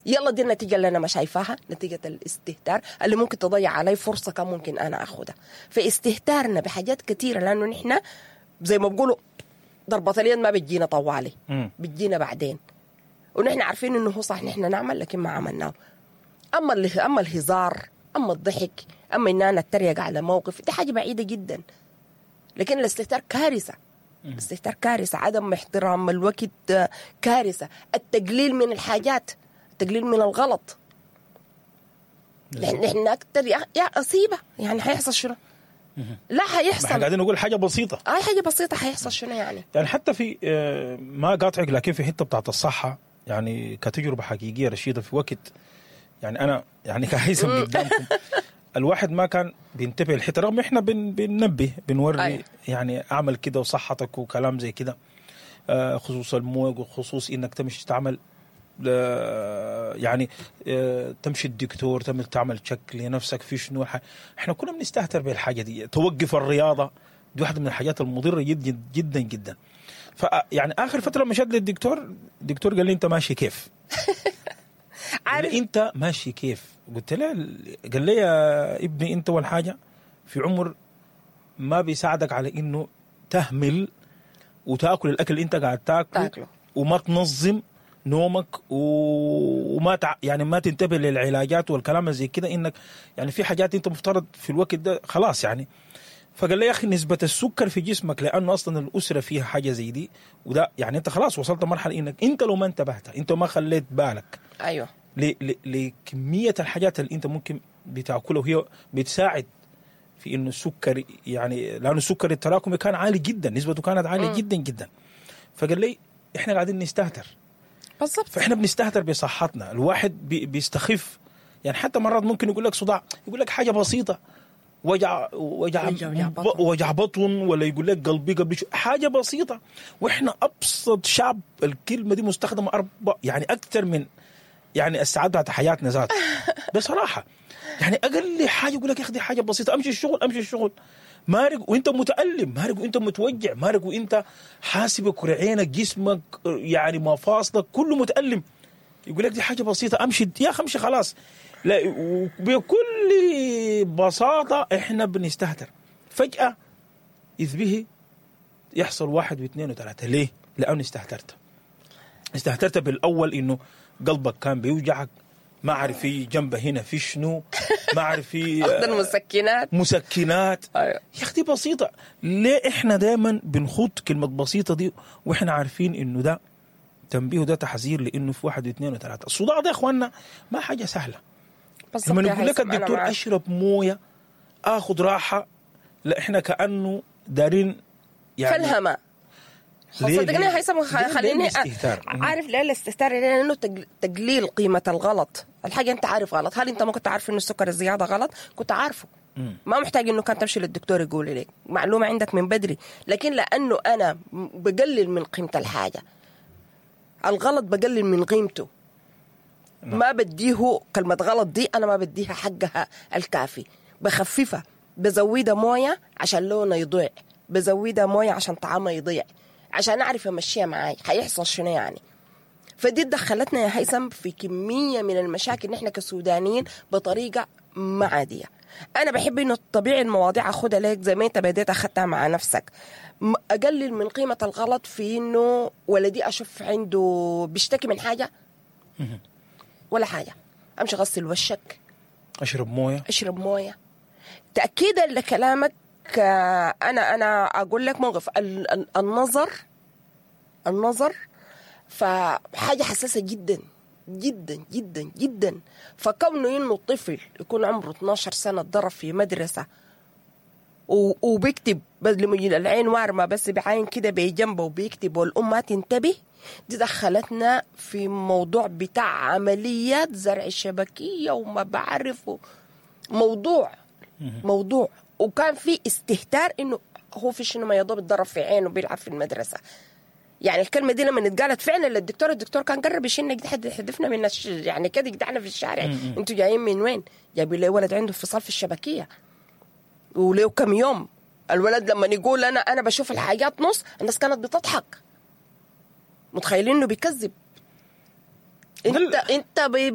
يلا دي النتيجة اللي أنا ما شايفاها، نتيجة الاستهتار اللي ممكن تضيع علي فرصة كان ممكن أنا أخدها. فاستهتارنا بحاجات كتيرة، لأنه نحن زي ما بقولوا ضربة اليد ما بتجينا طوالي، بتجينا بعدين، ونحن عارفين إنه هو صح نحن نعمل لكن ما عملناه. أما الهزار، أما الضحك، أما إن أنا أتريق على موقف، دي حاجة بعيدة جدا. لكن الاستهتار كارثة، الاستهتار كارثة، عدم احترام الوقت كارثة، التقليل من الحاجات، التقليل من الغلط. نحن أكتر يا أصيبة يعني حيحصل شنو؟ لا حيحصل، احنا قاعدين نقول حاجة بسيطة. حاجة بسيطة حيحصل شنو يعني حتى في ما قاطعك، لكن في حتة بتاعت الصحة يعني كتجربة حقيقية رشيدة في وقت يعني أنا يعني كهيثم قدامكم الواحد ما كان بينتبه الحتة، رغم إحنا بننبه بنوري يعني أعمل كده وصحتك وكلام زي كده، خصوص الموج وخصوص إنك تمشي تعمل يعني تمشي الدكتور تعمل تشك لنفسك في شنو. إحنا كنا بنستهتر بالحاجة دي. توقف الرياضة دي واحدة من الحاجات المضرة جدا جدا جدا. فيعني آخر فترة مشيت للدكتور، الدكتور قال لي أنت ماشي كيف؟ قال لي أنت ماشي كيف؟ قلت له، قال لي يا ابني أنت والحاجة في عمر ما بيساعدك على إنه تهمل وتأكل الأكل اللي أنت قاعد تأكله وما تنظم نومك وما يعني ما تنتبه للعلاجات والكلام زي كده، إنك يعني في حاجات أنت مفترض في الوقت ده خلاص يعني. فقال لي يا أخي نسبة السكر في جسمك، لأنه أصلا الأسرة فيها حاجة زي دي، وده يعني أنت خلاص وصلت مرحلة إنك أنت لو ما انتبهت، أنت ما خليت بالك أيوه لكمية الحاجات اللي أنت ممكن بتأكلها وهي بتساعد في إنه السكر يعني، لأنه السكر التراكمي كان عالي جدا، نسبته كانت عالية جدا جدا. فقال لي إحنا قاعدين نستهتر بالضبط، فإحنا بنستهتر بصحتنا. الواحد بيستخف يعني، حتى مرات ممكن يقول لك صداع، يقول لك حاجة بسيطة، وجع بطن، ولا يقول لك قلبي حاجة بسيطة. وإحنا أبسط شعب الكلمة دي مستخدمة يعني أكثر من يعني الساعات بتاعت حياتنا ذات بصراحة. يعني أقل حاجة يقول لك يا أخي حاجة بسيطة، أمشي الشغل مارق وإنت متألم، مارق وإنت متوجع، مارق وإنت حاسبك عينك جسمك يعني مفاصلك كله متألم، يقول لك دي حاجة بسيطة أمشي يا أخي أمشي خلاص. لا، بكل بساطة إحنا بنستهتر. فجأة إذ به يحصل 1 و2 و3. ليه؟ لأنه استهترت بالأول إنه قلبك كان بيوجعك، ما عارف في جنبه هنا في شنو، ما عارف في مسكنات. أيوة. يا أخي دي بسيطة. ليه إحنا دائما بنخوض كلمة بسيطة دي وإحنا عارفين إنه ده تنبيه، ده تحذير لإنه في 1 و2 و3. الصداع ده يا إخواننا ما حاجة سهلة. لما نقول لك الدكتور أشرب موية أخذ راحة، لا إحنا كأنه دارين يعني فالهمة. صدقني هيثم خليني عارف ليه الاستهتار؟ لأنه تقليل قيمة الغلط. الحاجة أنت عارف غلط، هل أنت ما كنت عارف إنه السكر الزيادة غلط؟ كنت عارفه، ما محتاج إنه كان تمشي للدكتور يقول لك معلومة عندك من بدري. لكن لأنه أنا بقلل من قيمة الحاجة، الغلط بقلل من قيمته، ما بديه كلمة غلط دي، أنا ما بديها حقها الكافي، بخففها، بزودها موية عشان لونه يضيع، بزودها موية عشان طعمها يضيع، عشان أعرف أمشيها معاي حيحصل شنو يعني. فدي دخلتنا يا هيثم في كمية من المشاكل نحن كسودانيين بطريقة ما عادية. أنا بحب إنه طبيعي المواضيع أخدها لك زي ما أنت بديت أخدتها مع نفسك، أقلل من قيمة الغلط في إنه ولدي أشوف عنده بيشتكي من حاجة ولا حاجة، أمشي غسل وشك، أشرب موية. تأكيدا لكلامك أنا أقول لك موقف النظر فحاجة حساسة جدا جدا جدا جدا. فكونه إنه الطفل يكون عمره 12 سنة اتضرب في مدرسة وبيكتب بدل ما يجي العين وارمة بس بعين كده بجنبه وبيكتب والأم ما تنتبه، دي دخلتنا في موضوع بتاع عمليات زرع الشبكية وما بعرف موضوع وكان في استهتار إنه هو في شنو ما يضرب الضرب في عينه بيلعب في المدرسة. يعني الكلمة دي لما اتقالت فعلا للدكتور كان قرب يشيلنا كده حد يحدفنا من يعني كده قدعنا في الشارع. انتوا جايين من وين؟ جايبين لي ولد عنده انفصال في الشبكية وليه كم يوم. الولد لما يقول أنا بشوف الحاجات نص، الناس كانت بتضحك متخيلين إنه بيكذب. انت